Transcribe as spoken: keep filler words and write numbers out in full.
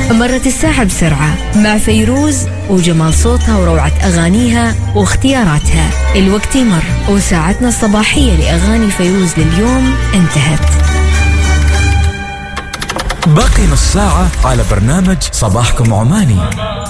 مرت الساعة بسرعة مع فيروز وجمال صوتها وروعة أغانيها واختياراتها. الوقت يمر وساعتنا الصباحية لأغاني فيروز لليوم انتهت. باقي نص ساعة على برنامج صباحكم عماني.